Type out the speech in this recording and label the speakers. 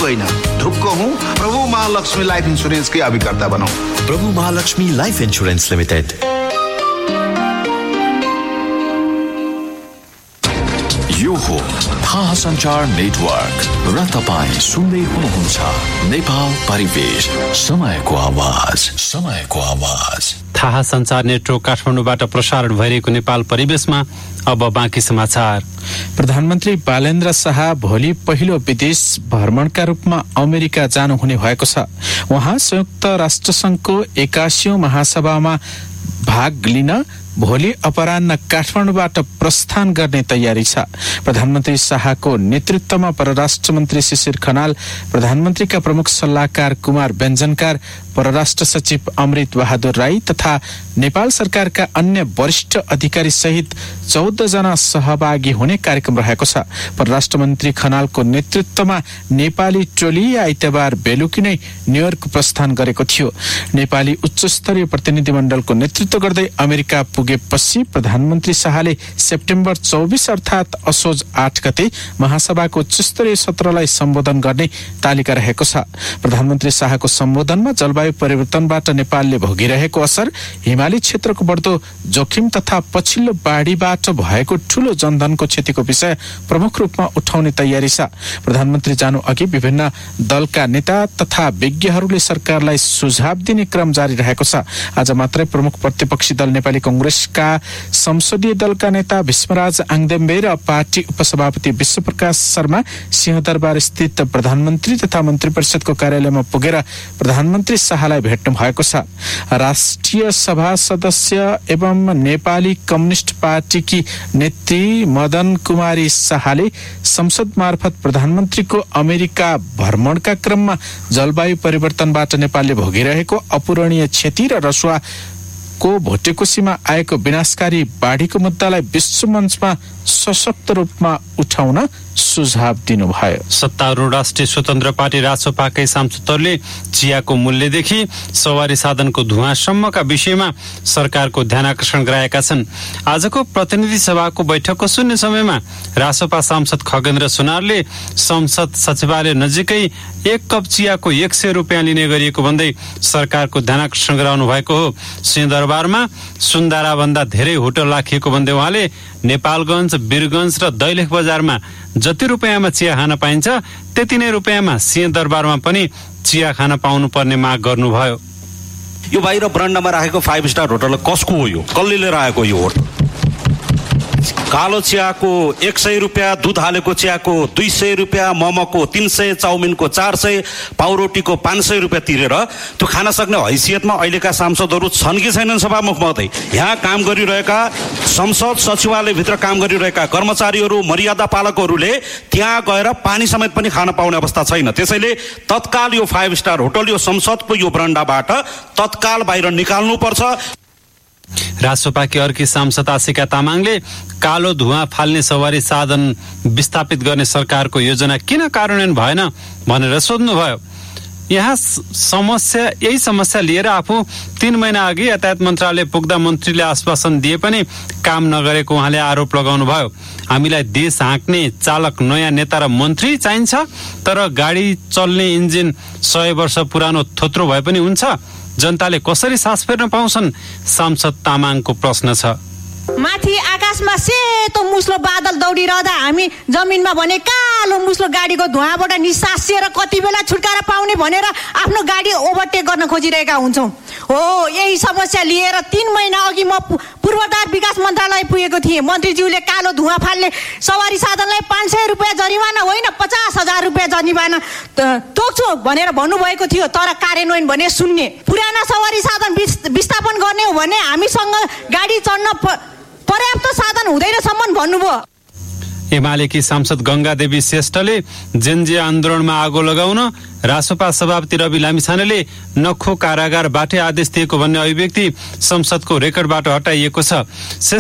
Speaker 1: होइन, ढुक्क हूँ प्रभु महालक्ष्मी लाइफ इन्स्योरेन्सकै अभिकर्ता बनौँ।
Speaker 2: प्रभु महालक्ष्मी लाइफ इन्स्योरेन्स लिमिटेड। यो हो थाहा सञ्चार नेटवर्क र तपाईँ सुन्दै हुनुहुन्छ नेपाल परिवेश, समयको आवाज, समयको आवाज।
Speaker 3: थाहा सञ्चार नेटवर्क काठमाडौँबाट प्रसारण भइरहेको नेपाल परिवेशमा अब बाँकी समाचार।
Speaker 4: प्रधानमन्त्री बालेन्द्र शाह भोलि पहिलो विदेश भ्रमणका रूपमा अमेरिका जानुहुने भएको छ। उहाँ संयुक्त राष्ट्रसङ्घको 81औं महासभामा भाग लिन भोलि अपराह्न काठमाडौँबाट प्रस्थान गर्ने तयारी छ। प्रधानमन्त्री शाहको नेतृत्वमा परराष्ट्र मन्त्री शिशिर खनाल, प्रधानमन्त्रीका प्रमुख सल्लाहकार कुमार व्यञ्जनकार, परराष्ट्र सचिव अमृत बहादुर राई तथा नेपाल सरकारका अन्य वरिष्ठ अधिकारी सहित 14 जना सहभागी हुने कार्यक्रम रहेको छ। परराष्ट्र मन्त्री खनालको नेतृत्वमा नेपाली टोली आइतबार बेलुकी नै न्युयोर्क प्रस्थान गरेको थियो। नेपाली उच्च स्तरीय प्रतिनिधिमण्डलको नेतृत्व गर्दै अमेरिका पुगेपछि प्रधानमन्त्री शाहले सेप्टेम्बर 24 अर्थात असोज 8 गते महासभाको उच्च स्तरीय सत्रलाई सम्बोधन गर्ने तालिका रहेको छ। प्रधानमन्त्री शाहको सम्बोधनमा जलवायु परिवर्तनबाट नेपालले भोगिरहेको असर, हिमाली क्षेत्रको बढ्दो जोखिम तथा पछिल्लो बाढीबाट भएको ठूलो जनधनको क्षतिको विषय प्रमुख रूपमा उठाउने तयारी छ। प्रधानमन्त्री जानु अघि विभिन्न दलका नेता तथा विज्ञहरूले सरकारलाई सुझाव दिने क्रम जारी रहेको छ। आज मात्रै प्रमुख प्रतिपक्षी दल नेपाली कांग्रेसका संसदीय दलका नेता भीष्मराज आङदेम्बे र पार्टी उपसभापति विश्वप्रकाश शर्मा सिंहदरबार स्थित प्रधानमन्त्री तथा मन्त्री परिषदको कार्यालयमा पुगेर प्रधानमन्त्री शाहलाई भेट्नु भएको छ। राष्ट्रिय सभा सदस्य एवं नेपाली कम्युनिस्ट पार्टीकी नेत्री मदन कुमारी शाहले संसद मार्फत प्रधानमन्त्रीको अमेरिका भ्रमणका क्रममा जलवायु परिवर्तनबाट नेपालले भोगिरहेको अपूरणीय क्षति र रसुवाको भोटेकोसीमा आएको विनाशकारी बाढीको मुद्दालाई विश्व मञ्चमा सशक्त रूपमा उठाउन सुझाव दिनुभयो।
Speaker 3: सत्तारूढ राष्ट्रिय स्वतन्त्र पार्टी रासोपाकै सांसदहरूले चियाको मूल्यदेखि सवारी साधनको धुवाँसम्मका विषयमा सरकारको ध्यान आकर्षण गराएका छन्। आजको प्रतिनिधि सभाको बैठकको शून्य समयमा रासोपा सांसद खगेन्द्र सुनारले संसद सचिवालय नजिकै 1 कप चियाको 100 रुपियाँ लिने गरिएको भन्दै सरकारको ध्यान आकर्षण गराउनु भएको हो। सिंहदरबारमा सुन्दारा भन्दा धेरै होटल राखिएको भन्दै उहाँले नेपालगञ्ज, वीरगञ्ज र दैलेख बजारमा जति रुपियाँमा चिया खान पाइन्छ त्यति नै रुपियाँमा सिंहदरबारमा पनि चिया खान पाउनु पर्ने माग गर्नुभयो।
Speaker 5: यो बाहिर बरन्डामा राखेको 5 स्टार होटल कसको हो? यो कसले लिएर आएको? यो होटल कालो चियाको 100 रुपियाँ, दूध हालेको चियाको 200 रुपियाँ, मोमोको 300, चाउमिनको 400, पाउरोटीको 500 रुपियाँ तिरेर त्यो खान सक्ने हैसियतमा अहिलेका सांसदहरू छन् कि छैनन्? सभामुख महोदय, यहाँ काम गरिरहेका संसद सचिवालयभित्र काम गरिरहेका कर्मचारीहरू, मर्यादा पालकहरूले त्यहाँ गएर पानी समेत पनि खान पाउने अवस्था छैन। त्यसैले तत्काल यो 5 स्टार होटल यो संसदको यो बरन्डाबाट तत्काल बाहिर निकाल्नुपर्छ।
Speaker 3: रासोपाकी अर्की सांसद आशिका तामाङले कालो धुवाँ फाल्ने सवारी साधन विस्थापित गर्ने सरकारको योजना किन कार्यान्वयन भएन भनेर सोध्नुभयो। यहाँ यही समस्या लिएर आफू 3 महिना अघि यातायात मन्त्रालय पुग्दा मन्त्रीले आश्वासन दिए पनि काम नगरेको उहाँले आरोप लगाउनुभयो। हामीलाई देश हाँक्ने चालक नयाँ नेता र मन्त्री चाहिन्छ, तर गाडी चल्ने इन्जिन 100 वर्ष पुरानो थोत्रो भए पनि हुन्छ? जनताले कसरी सास फेर्न पाउँछन्? सांसद तामाङको प्रश्न छ।
Speaker 6: माथि आकाशमा सेतो मुस्लो बादल दौडिरहँदा हामी जमिनमा भने कालो मुस्लो गाडीको धुवाँबाट निसासिएर कति बेला छुटकारा पाउने भनेर आफ्नो गाडी ओभरटेक गर्न खोजिरहेका हुन्छौँ। हो, यही समस्या लिएर 3 महिना अघि म पूर्वाधार विकास मन्त्रालय पुगेको थिएँ। मन्त्रीज्यूले कालो धुवाँ फाल्ने सवारी साधनलाई 500 रुपियाँ जरिवाना होइन 50,000 रुपियाँ जरिवाना तोक्छु भनेर भन्नुभएको थियो, तर कार्यान्वयन भने शून्य। पुराना सवारी साधन विस्थापन गर्ने हो भने हामीसँग गाडी चढ्न पर्याप्त साधन हुँदैनसम्म भन्नुभयो।
Speaker 3: एमालेकी सांसद गंगादेवी श्रेष्ठले जेनजे आन्दोलनमा आगो लगाउन रासोपा सभापति रवि लामिछानेले नखो कारागारबाटै आदेश दिएको भन्ने अभिव्यक्ति संसदको रेकर्डबाट हटाइएको छ।